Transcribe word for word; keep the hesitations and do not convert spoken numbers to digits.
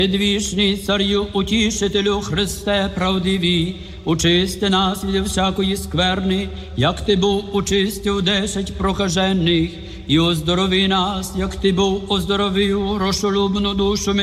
Предвічний Царю, Утішителю, Христе правдиві, очисти нас від всякої скверни, як Ти був очистив десять прокажених, і оздорови нас, як Ти був оздоровив розшолюбну душу